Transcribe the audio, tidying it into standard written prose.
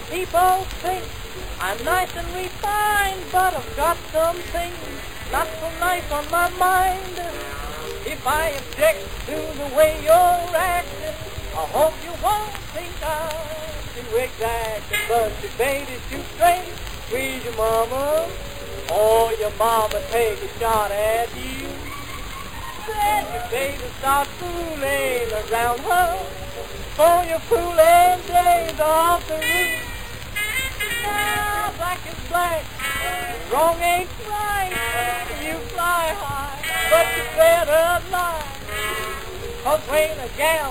Some people think I'm nice and refined, but I've got some things not so nice on my mind. If I object to the way you're acting, I hope you won't think I'm too exacting. But your baby's too straight, squeeze your mama, or your mama take a shot at you. Then your baby start fooling around her, for your fooling days off the roof. Now black is black, wrong ain't right. You fly high, but you better lie. 'Cause when a gal